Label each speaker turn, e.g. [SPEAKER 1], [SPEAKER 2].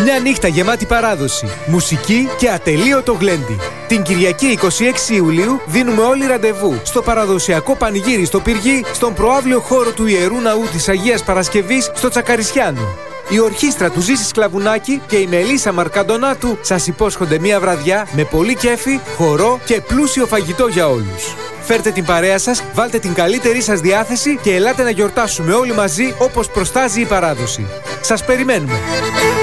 [SPEAKER 1] Μια νύχτα γεμάτη παράδοση, μουσική και ατελείωτο γλέντι. Την Κυριακή 26 Ιουλίου δίνουμε όλοι ραντεβού στο παραδοσιακό πανηγύρι στο Πυργί, στον προαύλιο χώρο του Ιερού Ναού της Αγίας Παρασκευής στο Τσακαρισιάνο. Η ορχήστρα του Ζήση Σκλαβουνάκη και η Μελίσσα Μαρκαντονάτου σας υπόσχονται μια βραδιά με πολύ κέφι, χορό και πλούσιο φαγητό για όλους. Φέρτε την παρέα σας, βάλτε την καλύτερη σας διάθεση και ελάτε να γιορτάσουμε όλοι μαζί όπως προστάζει η παράδοση. Σας περιμένουμε!